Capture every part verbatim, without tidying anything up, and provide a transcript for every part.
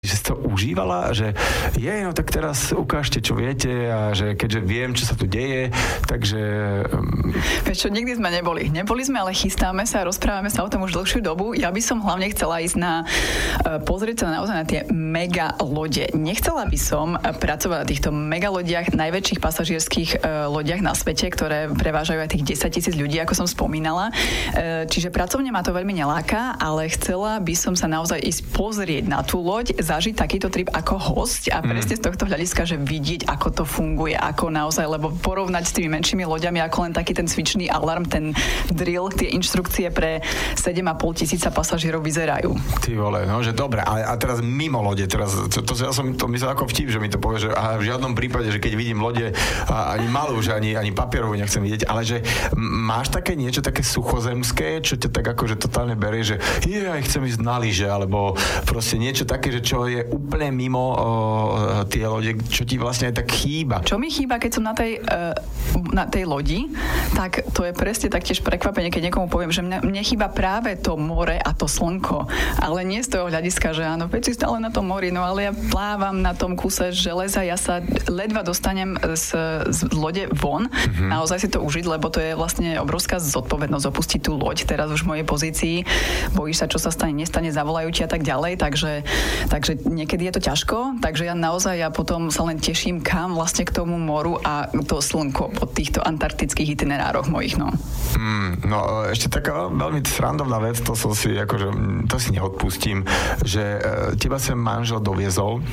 že si to užívala, že je, no tak teraz ukážte, čo viete a že keďže viem, čo sa tu deje, takže... Vieš čo, nikdy sme neboli. Neboli sme, ale chystáme sa a rozprávame sa o tom už dlhšiu dobu. Ja by som hlavne chcela ísť na, pozrieť sa naozaj na tie mega lode. Nechcela by som pracovať na týchto mega lodiach, najväčších pasažierských lodiach na svete, ktoré prevážajú aj tých desaťtisíc ľudí, ako som spomínala. Čiže pracovne ma to veľmi neláka, ale chcela by som sa naozaj ísť pozrieť na tú loď, zažiť takýto trip ako hosť a presne z tohto hľadiska, že vidieť, ako to funguje, ako naozaj, lebo porovnať s tými menšími loďami, ako len taký ten cvičný alarm, ten drill, tie inštrukcie pre sedem a pol tisíca pasažierov vyzerajú. Ty vole, no, že dobre, ale a teraz mimo lode, teraz, to, to, ja som to myslel ako vtip, že mi to povie, že aha, v žiadnom prípade, že keď vidím lode, a, ani malú, že ani, ani papierovú nechcem vidieť, ale že máš také niečo také suchozemské, čo ťa tak akože totálne berie, že je, aj chcem ísť na lyže, alebo proste niečo také, že čo je úplne mimo o, tie lode, čo ti vlastne aj tak chýba. Čo mi chýba, keď som na tej, uh, na tej lodi, tak to je presne taktiež prekvapenie, keď niekomu poviem, že mne, mne chýba práve to more a to slnko. Ale nie z toho hľadiska, že áno, veď si stále na tom mori, no ale ja plávam na tom kuse železa, ja sa ledva dostanem z, z lode von, mm-hmm. naozaj si to užiť, lebo to je vlastne obrovská zodpovednosť opustiť tú loď teraz už v mojej pozícii. Bojíš sa, čo sa stane, nestane, zavolajú ti a tak ďalej, takže, takže niekedy je to ťažko, takže ja naozaj ja potom sa len teším, kam vlastne k tomu moru a to slnko po týchto antarktických itinerároch mojich, no. Mm, no, ešte taká veľmi srandovná vec, to som si, akože, to si neodpustím, že e, teba sem manžel doviezol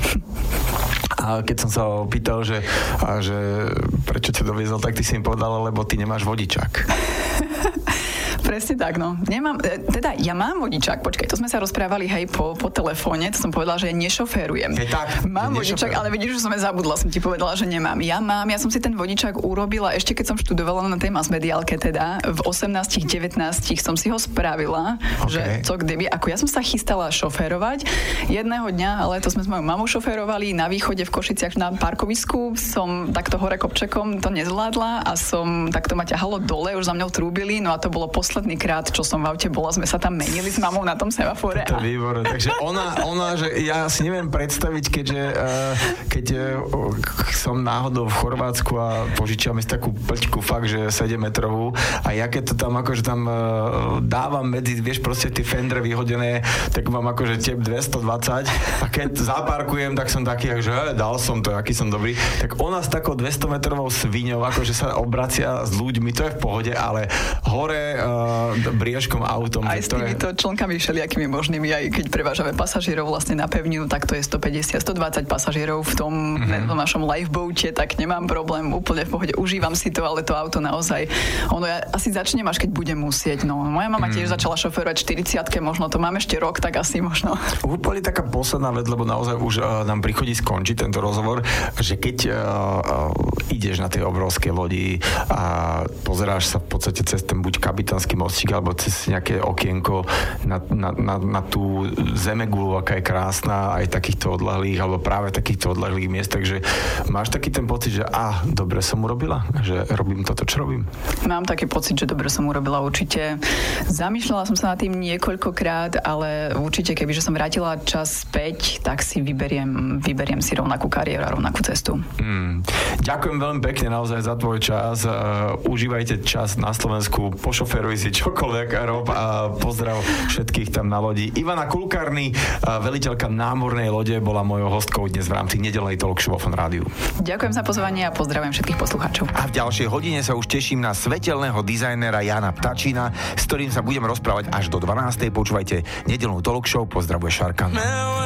a keď som sa opýtal, že, a, že prečo ťa doviezol, tak ty si mi povedala, lebo ty nemáš vodičák. Presne tak, no. Nemám, teda ja mám vodičák, počkaj, to sme sa rozprávali hej po, po telefóne, to som povedala, že nešoférujem. Je tak, mám vodičák, ale vidíš, že som aj zabudla, som ti povedala, že nemám. Ja mám, ja som si ten vodičák urobila ešte keď som študovala na tej masmediálke teda, v osemnásť devätnásť som si ho spravila, okay. Že co kdeby, ako ja som sa chystala šoférovať jedného dňa, ale to sme s mojou mamou šoférovali na východe v Košiciach na parkovisku, som takto hore kopčekom to nezvládla a som takto ma ťahalo dole, už za mňou trúbili, no a to bolo posledný krát, čo som v aute bola, sme sa tam menili s mamou na tom semafore. To je výborné. Takže ona, ona, že ja si neviem predstaviť, keďže uh, keď uh, som náhodou v Chorvátsku a požičiam si takú plťku fakt, že sedem metrovú a ja keď to tam akože tam uh, dávam medzi, vieš, proste tie fendre vyhodené, tak mám akože tep dvestodvadsať a keď zaparkujem, tak som taký, že he, dal som to, aký som dobrý. Tak ona s takou dvestometrovou sviňou, akože sa obracia s ľuďmi, to je v pohode, ale hore uh, briežkom autom. Aj s týmito je... člnkami všelijakými možnými, aj keď prevážame pasažierov vlastne na pevninu, tak to je stopäťdesiat stodvadsať pasažierov v tom mm-hmm. našom lifeboate, tak nemám problém, úplne v pohode, užívam si to, ale to auto naozaj, ono ja asi začnem až keď budem musieť, no. Moja mama tiež mm. začala šoférovať v štyridsiatke, možno to mám ešte rok, tak asi možno. Úplne taká posledná vec, lebo naozaj už uh, nám prichodí skončiť tento rozhovor, že keď uh, uh, ideš na tej obrovskej lodi a pozeráš sa v podstate cez ten buď kapitánsky mostík alebo cez nejaké okienko na, na, na, na tú zemegulu, aká je krásna aj takýchto odľahlých, alebo práve takýchto odľahlých miest, takže máš taký ten pocit, že a, dobre som urobila, že robím toto, čo robím? Mám taký pocit, že dobre som urobila určite. Zamýšľala som sa nad tým niekoľkokrát, ale určite, kebyže som vrátila čas späť, tak si vyberiem, vyberiem si rovnakú kariéru a rovnakú cestu. Mm. Ďakujem veľmi pekne naozaj za tvoj čas. Uh, užívajte čas na Slovensku, pošoferuj si čokoľvek a rob a pozdrav všetkých tam na lodi. Ivana Kulkarný, veliteľka námornej lode, bola mojou hostkou dnes v rámci nedeľnej talk show vo Fan rádiu. Ďakujem za pozvanie a pozdravujem všetkých poslucháčov. A v ďalšej hodine sa už teším na svetelného dizajnera Jana Ptačina, s ktorým sa budem rozprávať až do dvanástej. Počúvajte nedeľnú talk show. Pozdravuje Šarkan.